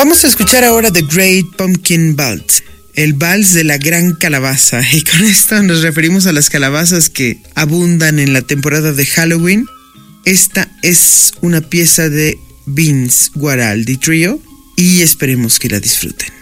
Vamos a escuchar ahora The Great Pumpkin Waltz, el vals de la gran calabaza. Y con esto nos referimos a las calabazas que abundan en la temporada de Halloween. Esta es una pieza de Vince Guaraldi Trio y esperemos que la disfruten.